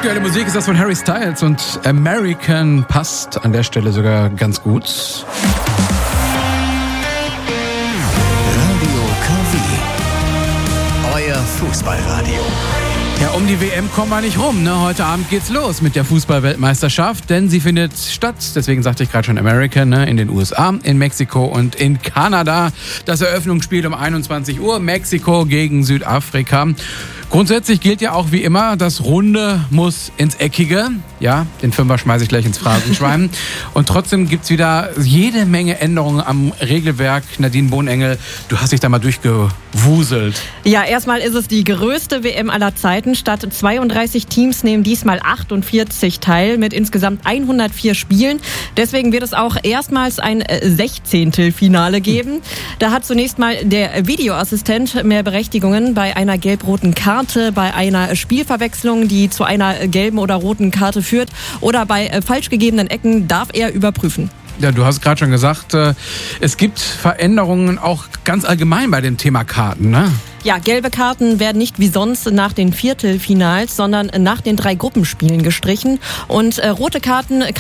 Aktuelle Musik ist das von Harry Styles und American passt an der Stelle sogar ganz gut. Radio KW. Euer Fußballradio. Ja, um die WM kommen wir nicht rum, ne? Heute Abend geht's los mit der Fußball-Weltmeisterschaft, denn sie findet statt, deswegen sagte ich gerade schon American, ne? In den USA, in Mexiko und in Kanada. Das Eröffnungsspiel um 21 Uhr, Mexiko gegen Südafrika. Grundsätzlich gilt ja auch wie immer, das Runde muss ins Eckige. Ja, den Fünfer schmeiße ich gleich ins Phrasenschwein. Und trotzdem gibt's wieder jede Menge Änderungen am Regelwerk. Nadine Bohnengel, du hast dich da mal durchgewuselt. Ja, erstmal ist es die größte WM aller Zeiten. Statt 32 Teams nehmen diesmal 48 teil mit insgesamt 104 Spielen. Deswegen wird es auch erstmals ein 16. Finale geben. Da hat zunächst mal der Videoassistent mehr Berechtigungen bei einer gelb-roten Karte, bei einer Spielverwechslung, die zu einer gelben oder roten Karte führt, oder bei falsch gegebenen Ecken darf er überprüfen. Ja, du hast gerade schon gesagt, es gibt Veränderungen auch ganz allgemein bei dem Thema Karten, ne? Ja, gelbe Karten werden nicht wie sonst nach den Viertelfinals, sondern nach den 3 Gruppenspielen gestrichen. Und rote Karten